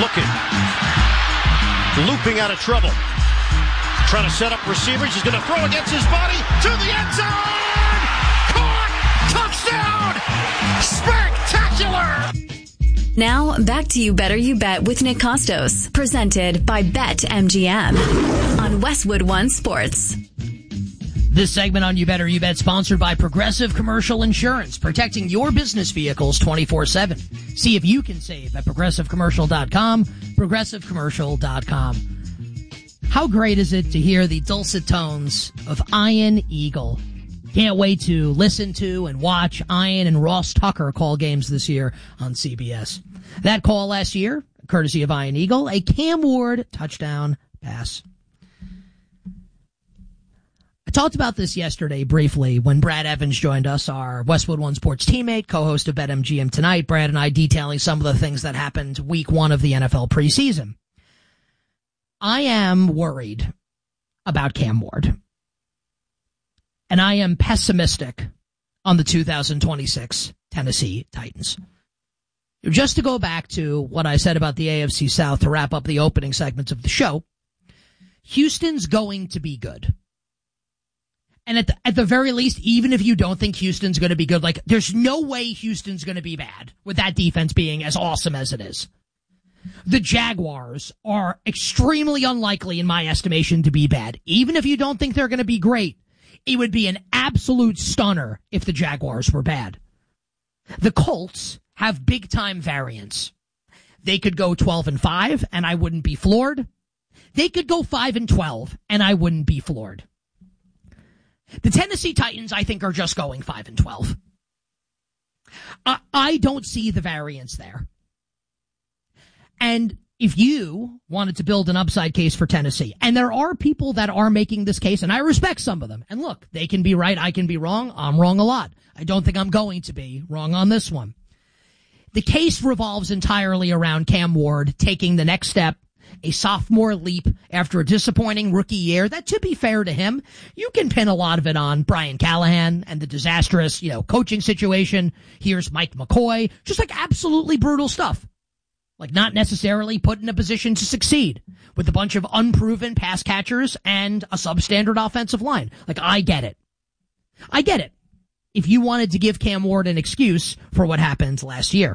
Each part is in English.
looking. Looping out of trouble. Trying to set up receivers. He's going to throw against his body to the end zone. Caught! Touchdown! Spectacular! Now, back to You Better You Bet with Nick Costos. Presented by BetMGM on Westwood One Sports. This segment on You Better You Bet sponsored by Progressive Commercial Insurance, protecting your business vehicles 24/7. See if you can save at ProgressiveCommercial.com, ProgressiveCommercial.com. How great is it to hear the dulcet tones of Ian Eagle? Can't wait to listen to and watch Ian and Ross Tucker call games this year on CBS. That call last year, courtesy of Ian Eagle, a Cam Ward touchdown pass. I talked about this yesterday briefly when Brad Evans joined us, our Westwood One Sports teammate, co-host of BetMGM Tonight. Brad and I detailing some of the things that happened week 1 of the NFL preseason. I am worried about Cam Ward. And I am pessimistic on the 2026 Tennessee Titans. Just to go back to what I said about the AFC South to wrap up the opening segments of the show, Houston's going to be good. And at the very least, even if you don't think Houston's going to be good, like, there's no way Houston's going to be bad with that defense being as awesome as it is. The Jaguars are extremely unlikely, in my estimation, to be bad. Even if you don't think they're going to be great, it would be an absolute stunner if the Jaguars were bad. The Colts have big-time variance. They could go 12-5, and I wouldn't be floored. They could go 5-12, and I wouldn't be floored. The Tennessee Titans, I think, are just going 5-12. I don't see the variance there. And if you wanted to build an upside case for Tennessee, and there are people that are making this case, and I respect some of them, and look, they can be right, I can be wrong, I'm wrong a lot. I don't think I'm going to be wrong on this one. The case revolves entirely around Cam Ward taking the next step, a sophomore leap after a disappointing rookie year that, to be fair to him, you can pin a lot of it on Brian Callahan and the disastrous, coaching situation. Here's Mike McCoy, just like absolutely brutal stuff. Like not necessarily put in a position to succeed with a bunch of unproven pass catchers and a substandard offensive line. Like, I get it. I get it. If you wanted to give Cam Ward an excuse for what happened last year.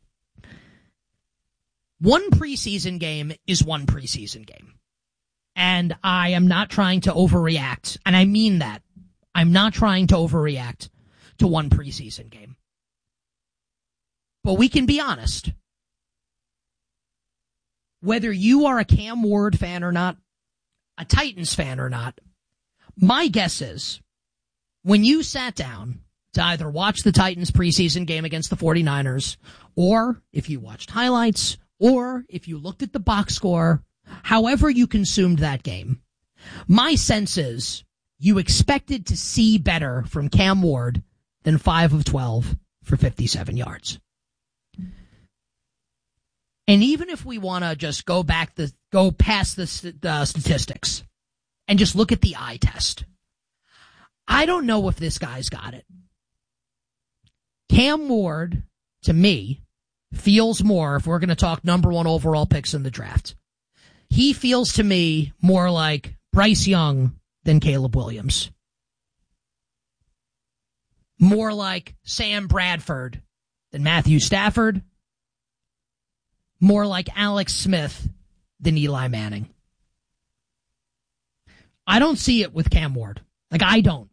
One preseason game is one preseason game. And I am not trying to overreact. And I mean that. I'm not trying to overreact to one preseason game. But we can be honest. Whether you are a Cam Ward fan or not, a Titans fan or not, my guess is when you sat down to either watch the Titans preseason game against the 49ers, or if you watched highlights, or if you looked at the box score, however you consumed that game, my sense is you expected to see better from Cam Ward than 5 of 12 for 57 yards. And even if we want to just go past the statistics and just look at the eye test, I don't know if this guy's got it. Cam Ward, to me, feels more, if we're going to talk number 1 overall picks in the draft, he feels to me more like Bryce Young than Caleb Williams. More like Sam Bradford than Matthew Stafford. More like Alex Smith than Eli Manning. I don't see it with Cam Ward. Like, I don't.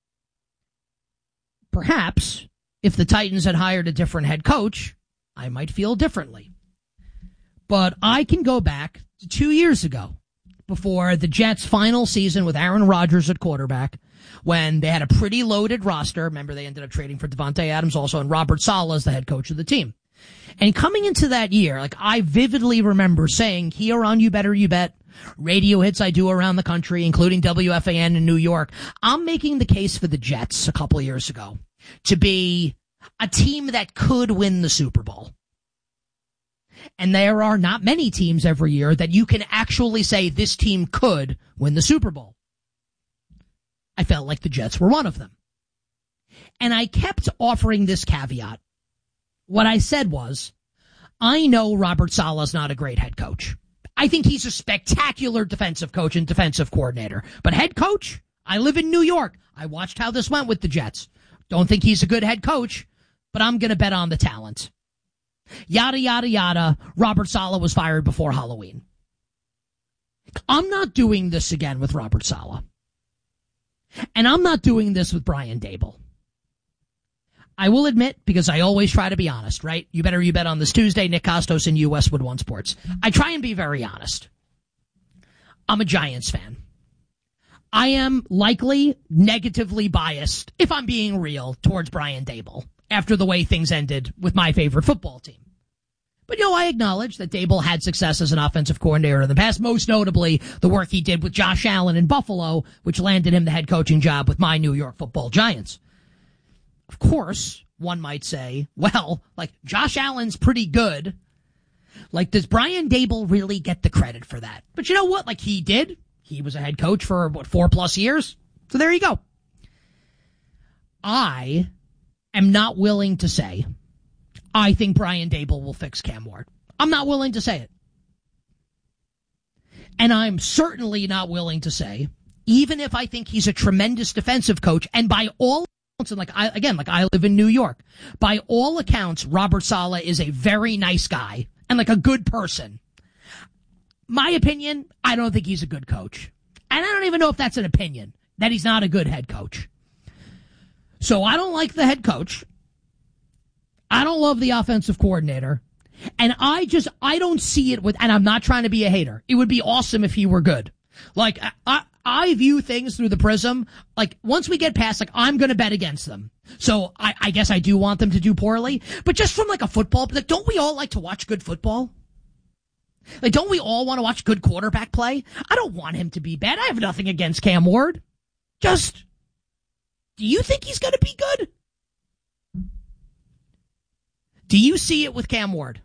Perhaps if the Titans had hired a different head coach, I might feel differently. But I can go back to 2 years ago, before the Jets' final season with Aaron Rodgers at quarterback, when they had a pretty loaded roster. Remember, they ended up trading for Devontae Adams also, and Robert Saleh as the head coach of the team. And coming into that year, like, I vividly remember saying here on You Better You Bet, radio hits I do around the country, including WFAN in New York, I'm making the case for the Jets a couple of years ago to be a team that could win the Super Bowl. And there are not many teams every year that you can actually say this team could win the Super Bowl. I felt like the Jets were one of them. And I kept offering this caveat. What I said was, I know Robert Saleh's not a great head coach. I think he's a spectacular defensive coach and defensive coordinator. But head coach? I live in New York. I watched how this went with the Jets. Don't think he's a good head coach, but I'm going to bet on the talent. Yada, yada, yada. Robert Saleh was fired before Halloween. I'm not doing this again with Robert Saleh. And I'm not doing this with Brian Daboll. I will admit, because I always try to be honest, right? You bet on this Tuesday, Nick Costos and you, Westwood One Sports. I try and be very honest. I'm a Giants fan. I am likely negatively biased, if I'm being real, towards Brian Daboll after the way things ended with my favorite football team. But, I acknowledge that Daboll had success as an offensive coordinator in the past, most notably the work he did with Josh Allen in Buffalo, which landed him the head coaching job with my New York Football Giants. Of course, one might say, well, Josh Allen's pretty good. Does Brian Daboll really get the credit for that? But you know what? He did. He was a head coach for, 4+ years? So there you go. I am not willing to say I think Brian Daboll will fix Cam Ward. I'm not willing to say it. And I'm certainly not willing to say, even if I think he's a tremendous defensive coach, and by all accounts, and I live in New York, by all accounts, Robert Saleh is a very nice guy and a good person. My opinion, I don't think he's a good coach. And I don't even know if that's an opinion, that he's not a good head coach. So I don't like the head coach. I don't love the offensive coordinator. And I don't see it with, and I'm not trying to be a hater. It would be awesome if he were good. I view things through the prism, once we get past, I'm going to bet against them. So I guess I do want them to do poorly. But just from a football, don't we all like to watch good football? Don't we all want to watch good quarterback play? I don't want him to be bad. I have nothing against Cam Ward. Just, do you think he's going to be good? Do you see it with Cam Ward?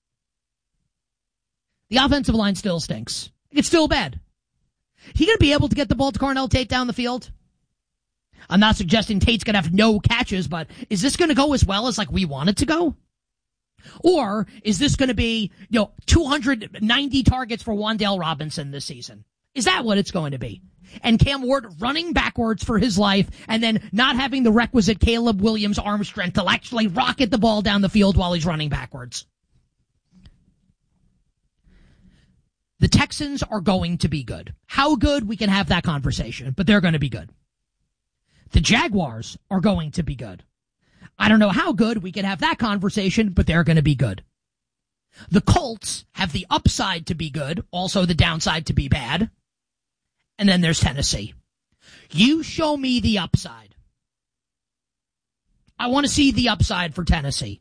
The offensive line still stinks. It's still bad. He going to be able to get the ball to Carnell Tate down the field? I'm not suggesting Tate's going to have no catches, but is this going to go as well as we want it to go? Or is this going to be, 290 targets for Wan'Dale Robinson this season? Is that what it's going to be? And Cam Ward running backwards for his life and then not having the requisite Caleb Williams arm strength to actually rocket the ball down the field while he's running backwards. The Texans are going to be good. How good? We can have that conversation, but they're going to be good. The Jaguars are going to be good. I don't know how good. We can have that conversation, but they're going to be good. The Colts have the upside to be good, also the downside to be bad. And then there's Tennessee. You show me the upside. I want to see the upside for Tennessee.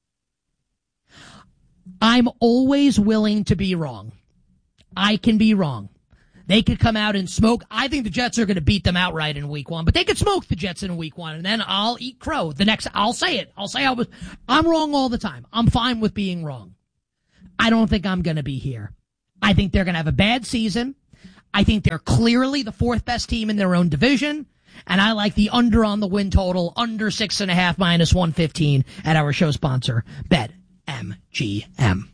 I'm always willing to be wrong. I can be wrong. They could come out and smoke. I think the Jets are going to beat them outright in week 1, but they could smoke the Jets in week 1, and then I'll eat crow. I'll say it. I'm wrong all the time. I'm fine with being wrong. I don't think I'm going to be here. I think they're going to have a bad season. I think they're clearly the 4th best team in their own division, and I like the under on the win total, under 6.5 minus 115 at our show sponsor, BetMGM.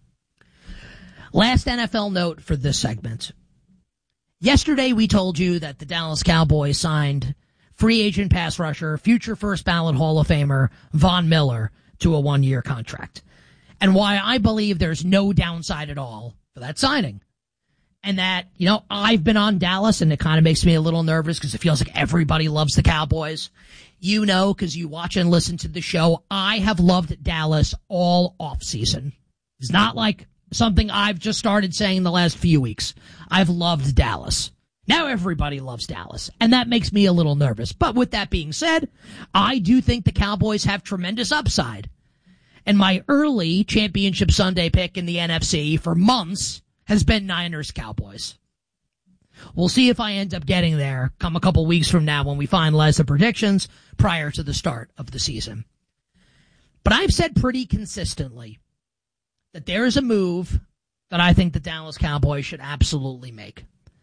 Last NFL note for this segment. Yesterday we told you that the Dallas Cowboys signed free agent pass rusher, future first ballot Hall of Famer Von Miller to a 1-year contract. And why I believe there's no downside at all for that signing. And that, I've been on Dallas and it kind of makes me a little nervous because it feels like everybody loves the Cowboys. Because you watch and listen to the show, I have loved Dallas all offseason. It's not like something I've just started saying the last few weeks. I've loved Dallas. Now everybody loves Dallas, and that makes me a little nervous. But with that being said, I do think the Cowboys have tremendous upside. And my early Championship Sunday pick in the NFC for months has been Niners-Cowboys. We'll see if I end up getting there come a couple weeks from now when we finalize the predictions prior to the start of the season. But I've said pretty consistently that there is a move that I think the Dallas Cowboys should absolutely make.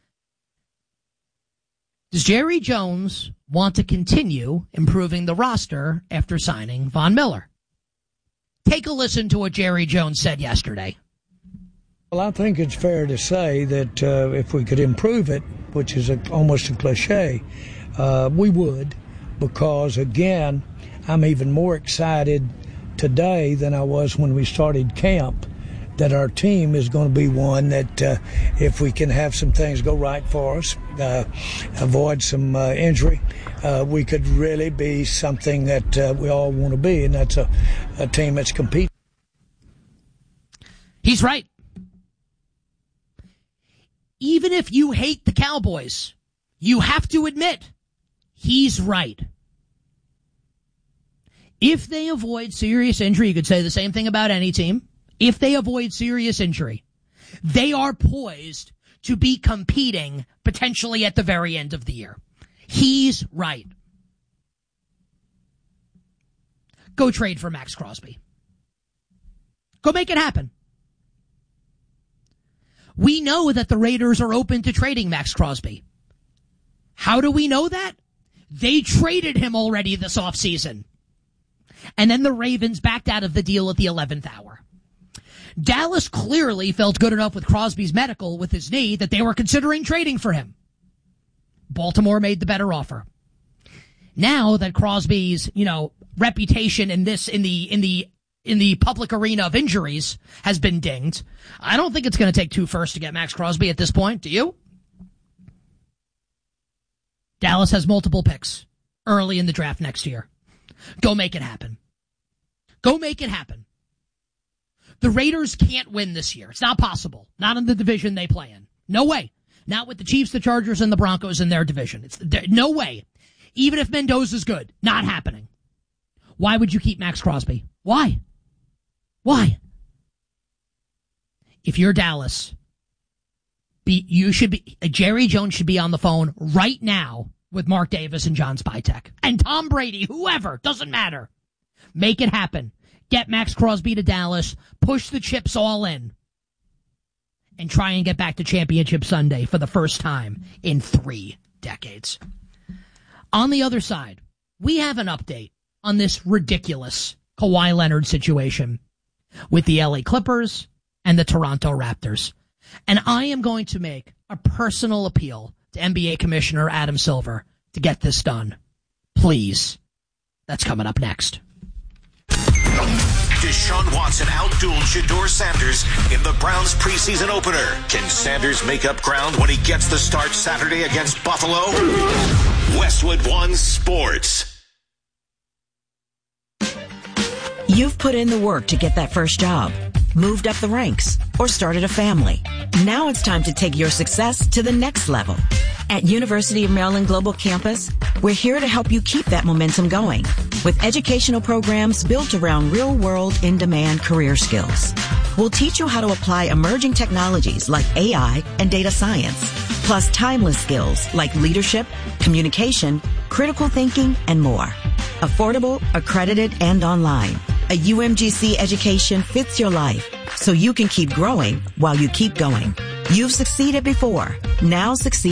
Does Jerry Jones want to continue improving the roster after signing Von Miller? Take a listen to what Jerry Jones said yesterday. Well, I think it's fair to say that if we could improve it, which is almost a cliche, we would, because, again, I'm even more excited today than I was when we started camp, that our team is going to be one that if we can have some things go right for us, avoid some injury, we could really be something that we all want to be, and that's a team that's competing. He's right. Even if you hate the Cowboys, you have to admit he's right. If they avoid serious injury, you could say the same thing about any team. If they avoid serious injury, they are poised to be competing potentially at the very end of the year. He's right. Go trade for Max Crosby. Go make it happen. We know that the Raiders are open to trading Max Crosby. How do we know that? They traded him already this offseason. And then the Ravens backed out of the deal at the 11th hour. Dallas clearly felt good enough with Crosby's medical with his knee that they were considering trading for him. Baltimore made the better offer. Now that Crosby's, reputation in the public arena of injuries has been dinged, I don't think it's going to take 2 firsts to get Max Crosby at this point. Do you? Dallas has multiple picks early in the draft next year. Go make it happen. Go make it happen. The Raiders can't win this year. It's not possible. Not in the division they play in. No way. Not with the Chiefs, the Chargers, and the Broncos in their division. No way. Even if Mendoza's good. Not happening. Why would you keep Max Crosby? Why? Why? If you're Dallas, Jerry Jones should be on the phone right now with Mark Davis and John Spytek. And Tom Brady, whoever, doesn't matter. Make it happen. Get Max Crosby to Dallas, push the chips all in, and try and get back to Championship Sunday for the first time in 3 decades. On the other side, we have an update on this ridiculous Kawhi Leonard situation with the LA Clippers and the Toronto Raptors. And I am going to make a personal appeal to NBA Commissioner Adam Silver to get this done. Please. That's coming up next. Deshaun Watson outdueled Shedeur Sanders in the Browns preseason opener. Can Sanders make up ground when he gets the start Saturday against Buffalo? Westwood One Sports. You've put in the work to get that first job, moved up the ranks, or started a family. Now it's time to take your success to the next level. At University of Maryland Global Campus, we're here to help you keep that momentum going with educational programs built around real-world, in-demand career skills. We'll teach you how to apply emerging technologies like AI and data science, plus timeless skills like leadership, communication, critical thinking, and more. Affordable, accredited, and online. A UMGC education fits your life so you can keep growing while you keep going. You've succeeded before. Now succeed.